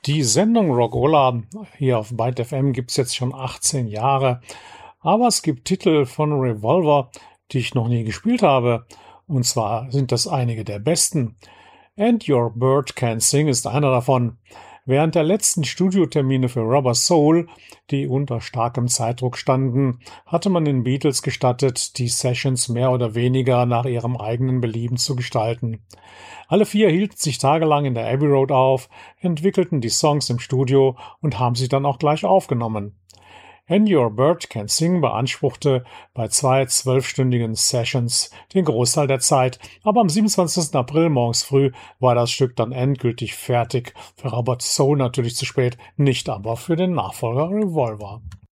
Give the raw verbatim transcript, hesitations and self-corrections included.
Die Sendung Rockola hier auf Byte F M gibt's jetzt schon achtzehn Jahre, aber es gibt Titel von Revolver, die ich noch nie gespielt habe. Und zwar sind das einige der besten. And Your Bird Can Sing ist einer davon. Während der letzten Studiotermine für Rubber Soul, die unter starkem Zeitdruck standen, hatte man den Beatles gestattet, die Sessions mehr oder weniger nach ihrem eigenen Belieben zu gestalten. Alle vier hielten sich tagelang in der Abbey Road auf, entwickelten die Songs im Studio und haben sie dann auch gleich aufgenommen. And Your Bird Can Sing beanspruchte bei zwei zwölfstündigen Sessions den Großteil der Zeit, aber am siebenundzwanzigsten April morgens früh war das Stück dann endgültig fertig. Für Rubber Soul natürlich zu spät, nicht aber für den Nachfolger Revolver.